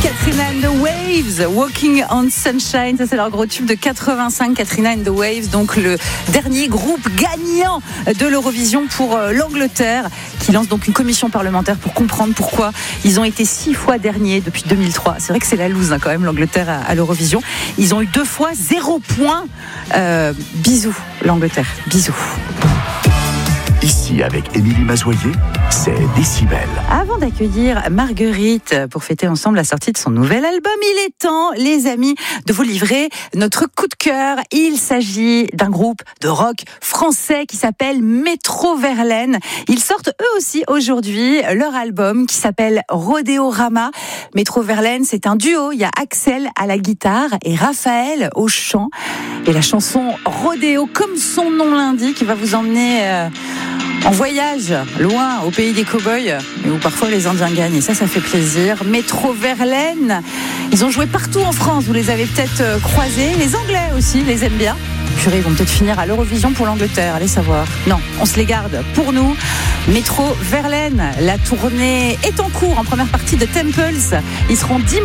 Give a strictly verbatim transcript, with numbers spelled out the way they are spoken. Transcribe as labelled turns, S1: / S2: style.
S1: Katrina and the Waves, Walking on Sunshine, ça c'est leur gros tube de quatre-vingt-cinq, Katrina and the Waves, donc le dernier groupe gagnant de l'Eurovision pour l'Angleterre, qui lance donc une commission parlementaire pour comprendre pourquoi ils ont été six fois derniers depuis deux mille trois. C'est vrai que c'est la loose hein, quand même l'Angleterre à, à l'Eurovision. Ils ont eu deux fois zéro point. Euh, bisous l'Angleterre, bisous.
S2: Ici, avec Émilie Mazoyer, c'est Décibel.
S1: Avant d'accueillir Marguerite pour fêter ensemble la sortie de son nouvel album, il est temps, les amis, de vous livrer notre coup de cœur. Il s'agit d'un groupe de rock français qui s'appelle Métro Verlaine. Ils sortent eux aussi aujourd'hui leur album qui s'appelle Rodéorama. Métro Verlaine, c'est un duo. Il y a Axel à la guitare et Raphaël au chant. Et la chanson Rodéo, comme son nom l'indique, va vous emmener... Euh, en voyage, loin, au pays des cow-boys, où parfois les Indiens gagnent, et ça, ça fait plaisir. Métro Verlaine, ils ont joué partout en France, vous les avez peut-être croisés. Les Anglais aussi les aiment bien. Purée, ils vont peut-être finir à l'Eurovision pour l'Angleterre, allez savoir. Non, on se les garde pour nous. Métro Verlaine, la tournée est en cours en première partie de Temples. Ils seront dix